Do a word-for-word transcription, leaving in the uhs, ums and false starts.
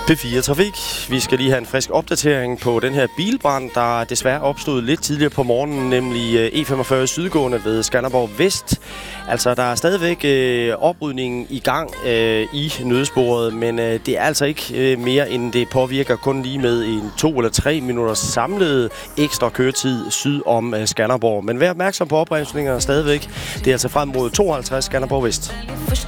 P fire Trafik. Vi skal lige have en frisk opdatering på den her bilbrand, der desværre opstod lidt tidligere på morgenen, nemlig E femogfyrre sydgående ved Skanderborg Vest. Altså, der er stadigvæk øh, oprydningen i gang øh, i nødsporet, men øh, det er altså ikke øh, mere, end det påvirker kun lige med en to eller tre minutters samlet ekstra køretid syd om øh, Skanderborg. Men vær opmærksom på opbremsninger stadigvæk. Det er altså frem mod tooghalvtreds Skanderborg Vest.